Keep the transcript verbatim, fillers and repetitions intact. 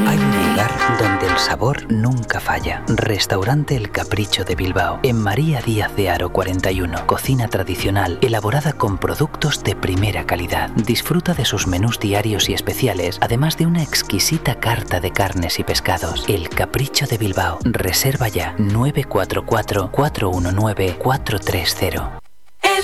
Hay un lugar donde el sabor nunca falla. Restaurante El Capricho de Bilbao. En María Díaz de Haro cuarenta y uno. Cocina tradicional, elaborada con productos de primera calidad. Disfruta de sus menús diarios y especiales, además de una exquisita carta de carnes y pescados. El Capricho de Bilbao. Reserva ya nueve cuatro cuatro, cuatro uno nueve, cuatro tres cero.